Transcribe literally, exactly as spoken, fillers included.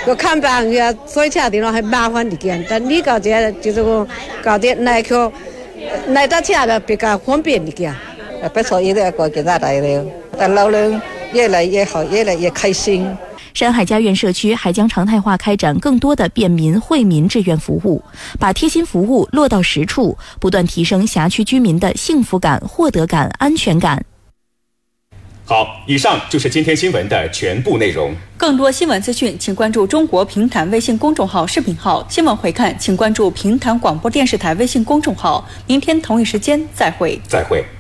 个看板个所以车的咯还麻烦一件，但你搞这就是讲搞点耐去耐到车的比较方便一件。 不错，一定要过给大家了，但老人越来越好，越来越开心。 山海家园社区还将常态化开展更多的便民惠民志愿服务，把贴心服务落到实处，不断提升辖区居民的幸福感、获得感、安全感。 好，以上就是今天新闻的全部内容。 更多新闻资讯，请关注中国评弹微信公众号、视频号。新闻回看，请关注评弹广播电视台微信公众号。明天同一时间再会。 再会。